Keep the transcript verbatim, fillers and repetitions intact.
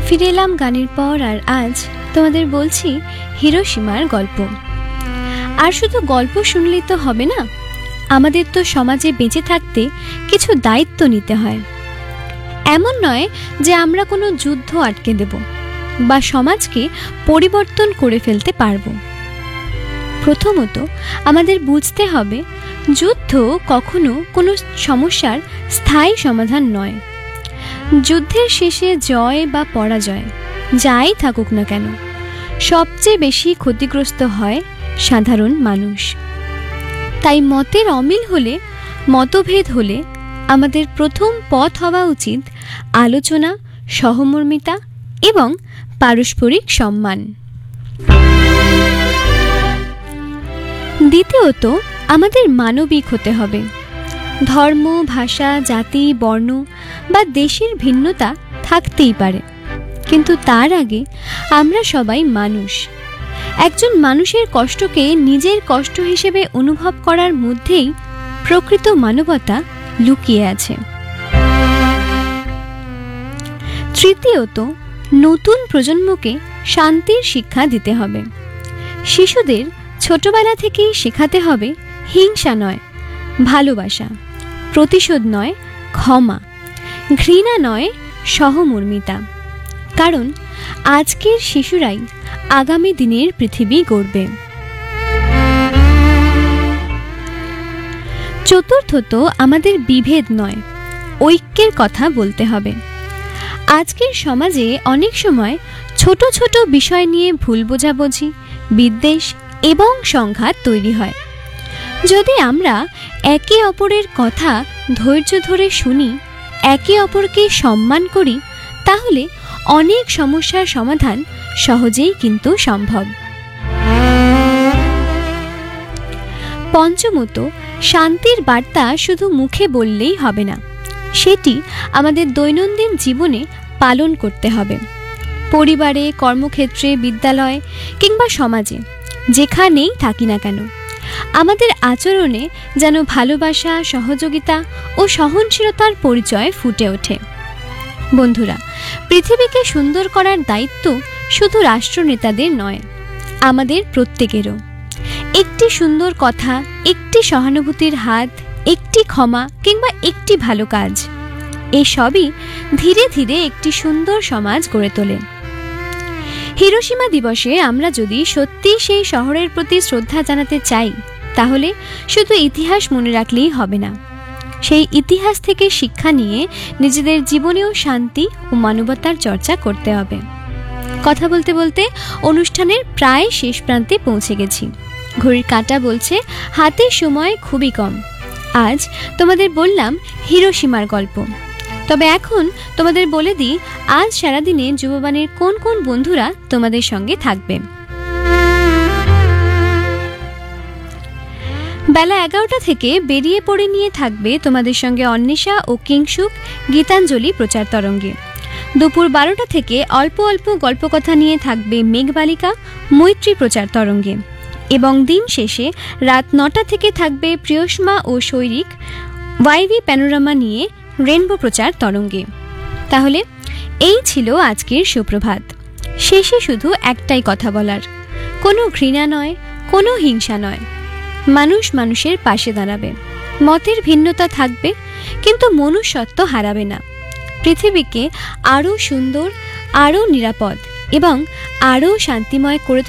ফিরে এলাম গানের পর, আর আজ তোমাদের বলছি হিরোশিমার গল্প। আর শুধু গল্প শুনলেই তো হবে না, আমাদের তো সমাজে বেঁচে থাকতে কিছু দায়িত্ব নিতে হয়। এমন নয় যে আমরা কোনো যুদ্ধ আটকে দেব বা সমাজকে পরিবর্তন করে ফেলতে পারবো। প্রথমত আমাদের বুঝতে হবে, যুদ্ধ কখনো কোনো সমস্যার স্থায়ী সমাধান নয়। যুদ্ধের শেষে জয় বা পরাজয় যাই থাকুক না কেন, সবচেয়ে বেশি ক্ষতিগ্রস্ত হয় সাধারণ মানুষ। তাই মতের অমিল হলে, মতভেদ হলে আমাদের প্রথম পথ হওয়া উচিত আলোচনা, সহমর্মিতা এবং পারস্পরিক সম্মান। দ্বিতীয়ত আমাদের মানবিক হতে হবে। ধর্ম, ভাষা, জাতি, বর্ণ বা দেশের ভিন্নতা থাকতেই পারে, কিন্তু তার আগে আমরা সবাই মানুষ। একজন মানুষের কষ্টকে নিজের কষ্ট হিসেবে অনুভব করার মধ্যেই প্রকৃত মানবতা লুকিয়ে আছে। তৃতীয়ত নতুন প্রজন্মকে শান্তির শিক্ষা দিতে হবে। শিশুদের ছোটবেলা থেকেই শেখাতে হবে হিংসা নয় ভালোবাসা, প্রতিশোধ নয় ক্ষমা, ঘৃণা নয় সহমর্মিতা। কারণ আজকের শিশুরাই আগামী দিনের পৃথিবী গড়বে। চতুর্থত আমাদের বিভেদ নয়, ঐক্যের কথা বলতে হবে। আজকের সমাজে অনেক সময় ছোট ছোট বিষয় নিয়ে ভুল বোঝাবুঝি, বিদ্বেষ এবং সংঘাত তৈরি হয়। যদি আমরা একে অপরের কথা ধৈর্য ধরে শুনি, একে অপরকে সম্মান করি, তাহলে অনেক সমস্যার সমাধান সহজেই কিন্তু সম্ভব। পঞ্চমত শান্তির বার্তা শুধু মুখে বললেই হবে না, সেটি আমাদের দৈনন্দিন জীবনে পালন করতে হবে। পরিবারে, কর্মক্ষেত্রে, বিদ্যালয়ে কিংবা সমাজে যেখানেই থাকি না কেন, আমাদের আচরণে যেন ভালোবাসা, সহযোগিতা ও সহনশীলতার পরিচয় ফুটে ওঠে। বন্ধুরা, পৃথিবীকে সুন্দর করার দায়িত্ব শুধু রাষ্ট্রনেতাদের নয়, আমাদের প্রত্যেকেরও। একটি সুন্দর কথা, একটি সহানুভূতির হাত, একটি ক্ষমা কিংবা একটি ভালো কাজ, এসবই ধীরে ধীরে একটি সুন্দর সমাজ গড়ে তোলে। হিরোশিমা দিবসে আমরা যদি সত্যি সেই শহরের প্রতি শ্রদ্ধা জানাতে চাই, তাহলে শুধু ইতিহাস মনে রাখলেই হবে না, সেই ইতিহাস থেকে শিক্ষা নিয়ে নিজেদের জীবনেও শান্তি ও মানবতার চর্চা করতে হবে। কথা বলতে বলতে অনুষ্ঠানের প্রায় শেষ প্রান্তে পৌঁছে গেছি। ঘড়ির কাঁটা বলছে হাতে সময় খুবই কম। আজ তোমাদের বললাম হিরোশিমার গল্প। তবে এখন তোমাদের বলে দিই, আজ সারাদিনে যুববাণীর কোন কোন বন্ধুরা তোমাদের সঙ্গে থাকবে। বেলা এগারোটা থেকে বেরিয়ে পড়ে নিয়ে থাকবে তোমাদের সঙ্গে অন্বেষা ও কিংসুক গীতাঞ্জলি প্রচার তরঙ্গে। দুপুর বারোটা থেকে অল্প অল্প গল্পকথা নিয়ে থাকবে মেঘবালিকা মৈত্রী প্রচার তরঙ্গে। এবং দিন শেষে রাত নটা থেকে থাকবে প্রিয়সমা ও শৈরিক ওয়াইভি প্যানোরামা নিয়ে রেনবো প্রচার তরঙ্গে। তাহলে এই ছিল আজকের সুপ্রভাত। শেষে শুধু একটাই কথা বলার, কোনো ঘৃণা নয়, কোনো হিংসা নয়। মানুষ মানুষের পাশে দাঁড়াবে, মতের ভিন্নতা থাকবে কিন্তু মনুষ্যত্ব হারাবে না। পৃথিবীকে আরও সুন্দর, আরও নিরাপদ এবং আরও শান্তিময় করে